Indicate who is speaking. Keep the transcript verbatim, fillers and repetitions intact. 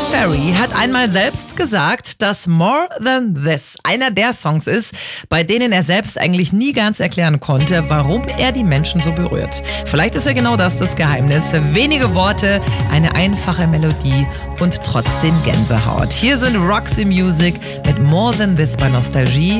Speaker 1: Ferry hat einmal selbst gesagt, dass More Than This einer der Songs ist, bei denen er selbst eigentlich nie ganz erklären konnte, warum er die Menschen so berührt. Vielleicht ist ja genau das das Geheimnis. Wenige Worte, eine einfache Melodie und trotzdem Gänsehaut. Hier sind Roxy Music mit More Than This bei Nostalgie.